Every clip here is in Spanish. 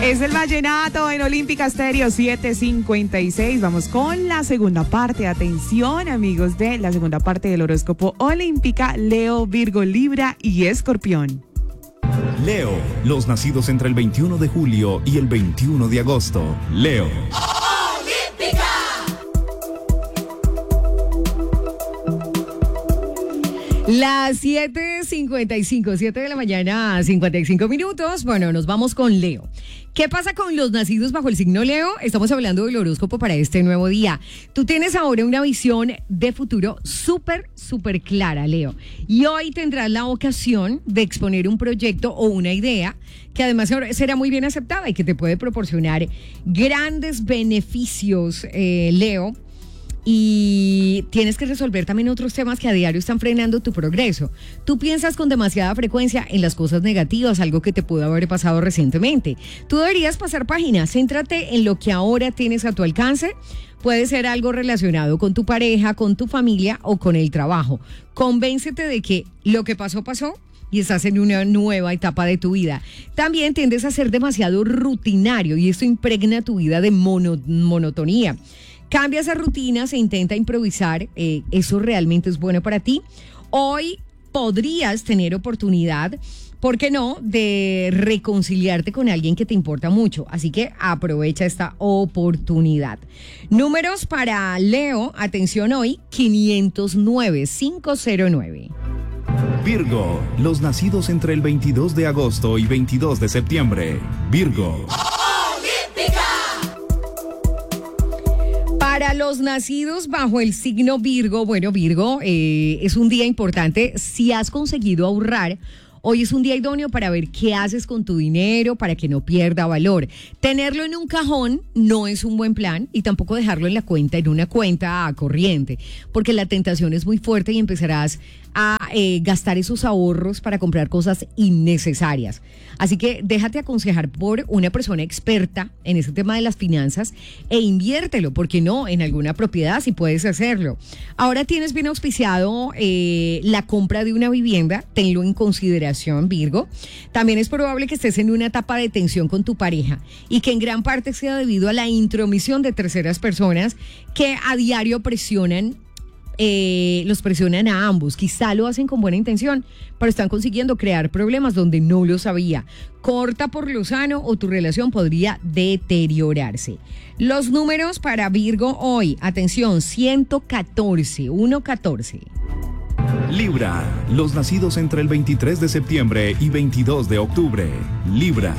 Es el vallenato en Olímpica Stereo 756. Vamos con la segunda parte. Atención, amigos, de la segunda parte del horóscopo Olímpica. Leo, Virgo, Libra y Escorpión. Leo, los nacidos entre el 21 de julio y el 21 de agosto. Leo. Olímpica. Las 7:55, 7 de la mañana, 55 minutos. Bueno, nos vamos con Leo. ¿Qué pasa con los nacidos bajo el signo Leo? Estamos hablando del horóscopo para este nuevo día. Tú tienes ahora una visión de futuro súper clara, Leo. Y hoy tendrás la ocasión de exponer un proyecto o una idea que además será muy bien aceptada y que te puede proporcionar grandes beneficios, Leo. Y tienes que resolver también otros temas que a diario están frenando tu progreso. Tú piensas con demasiada frecuencia en las cosas negativas, algo que te pudo haber pasado recientemente. Tú deberías pasar página, céntrate en lo que ahora tienes a tu alcance. Puede ser algo relacionado con tu pareja, con tu familia o con el trabajo. Convéncete de que lo que pasó, y estás en una nueva etapa de tu vida. También tiendes a ser demasiado rutinario y esto impregna tu vida de monotonía. Cambia esa rutina, se intenta improvisar, eso realmente es bueno para ti. Hoy podrías tener oportunidad, ¿por qué no?, de reconciliarte con alguien que te importa mucho. Así que aprovecha esta oportunidad. Números para Leo, atención hoy, 509. Virgo, los nacidos entre el 22 de agosto y 22 de septiembre. Virgo. Para los nacidos bajo el signo Virgo, bueno, Virgo, es un día importante. Si has conseguido ahorrar, hoy es un día idóneo para ver qué haces con tu dinero para que no pierda valor. Tenerlo en un cajón no es un buen plan y tampoco dejarlo en una cuenta corriente, porque la tentación es muy fuerte y empezarás a gastar esos ahorros para comprar cosas innecesarias. Así que déjate aconsejar por una persona experta en ese tema de las finanzas e inviértelo, ¿por qué no?, en alguna propiedad si puedes hacerlo. Ahora tienes bien auspiciado la compra de una vivienda, tenlo en consideración, Virgo. También es probable que estés en una etapa de tensión con tu pareja y que en gran parte sea debido a la intromisión de terceras personas que a diario los presionan a ambos. Quizá lo hacen con buena intención, pero están consiguiendo crear problemas donde no lo sabía. Corta por lo sano o tu relación podría deteriorarse. Los números para Virgo hoy, atención, 114. Libra, los nacidos entre el 23 de septiembre y 22 de octubre. Libra.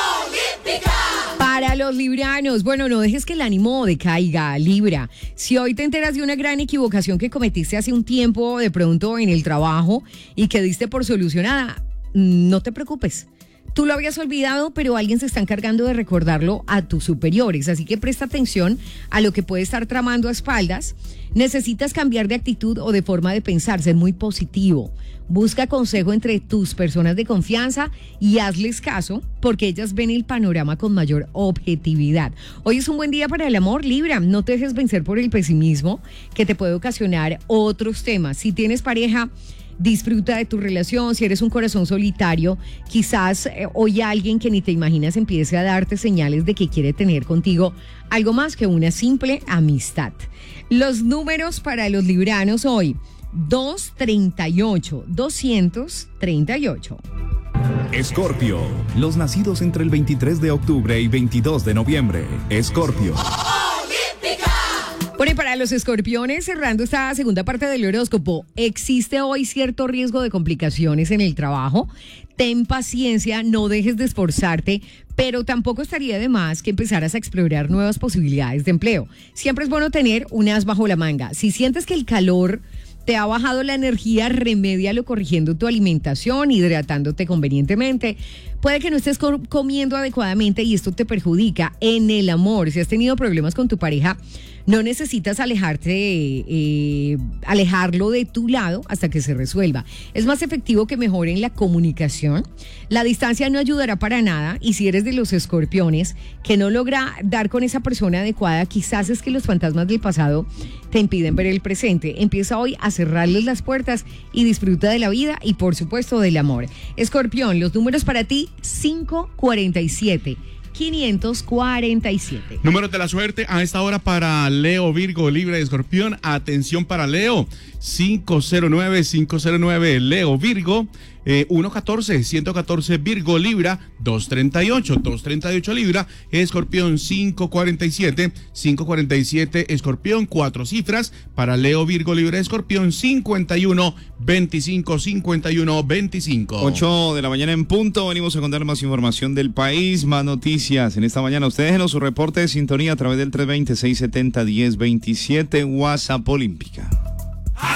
Para los libranos, bueno, no dejes que el ánimo decaiga, Libra. Si hoy te enteras de una gran equivocación que cometiste hace un tiempo, de pronto en el trabajo, y que diste por solucionada, no te preocupes. Tú lo habías olvidado, pero alguien se está encargando de recordarlo a tus superiores. Así que presta atención a lo que puede estar tramando a espaldas. Necesitas cambiar de actitud o de forma de pensar, ser muy positivo. Busca consejo entre tus personas de confianza y hazles caso, porque ellas ven el panorama con mayor objetividad. Hoy es un buen día para el amor, Libra. No te dejes vencer por el pesimismo que te puede ocasionar otros temas. Si tienes pareja, disfruta de tu relación. Si eres un corazón solitario, quizás hoy alguien que ni te imaginas empiece a darte señales de que quiere tener contigo algo más que una simple amistad. Los números para los libranos hoy, 238. Escorpio, los nacidos entre el 23 de octubre y 22 de noviembre. Escorpio. Bueno, y para los escorpiones, cerrando esta segunda parte del horóscopo, existe hoy cierto riesgo de complicaciones en el trabajo. Ten paciencia, no dejes de esforzarte, pero tampoco estaría de más que empezaras a explorar nuevas posibilidades de empleo. Siempre es bueno tener un as bajo la manga. Si sientes que el calor te ha bajado la energía, remédialo corrigiendo tu alimentación, hidratándote convenientemente. Puede que no estés comiendo adecuadamente y esto te perjudica en el amor. Si has tenido problemas con tu pareja, no necesitas alejarlo de tu lado hasta que se resuelva. Es más efectivo que mejoren la comunicación. La distancia no ayudará para nada y si eres de los escorpiones que no logra dar con esa persona adecuada, quizás es que los fantasmas del pasado te impiden ver el presente. Empieza hoy a cerrarles las puertas y disfruta de la vida y por supuesto del amor. Escorpión, los números para ti, 547. 547. Números de la suerte a esta hora para Leo, Virgo, Libra y Escorpión. Atención para Leo, 509 Leo, Virgo, 114 Virgo, Libra, 238 Libra, Escorpión 547 Escorpión, 4 cifras para Leo, Virgo, Libra, Escorpión, 51 25. 8 de la mañana en punto, venimos a contar más información del país, más noticias en esta mañana. Ustedes déjenos su reporte de sintonía a través del 320-670-1027, WhatsApp Olímpica.